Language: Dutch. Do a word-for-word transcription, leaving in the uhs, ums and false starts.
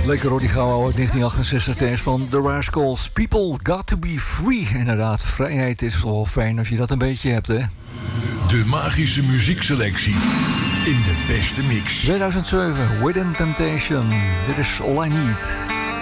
Lekker hoor, die gauw uit negentien achtenzestig is van The Rascals. People got to be free. Inderdaad, vrijheid is wel fijn als je dat een beetje hebt, hè. De magische muziekselectie in de beste mix. tweeduizend zeven, Within Temptation. Dit is All I Need.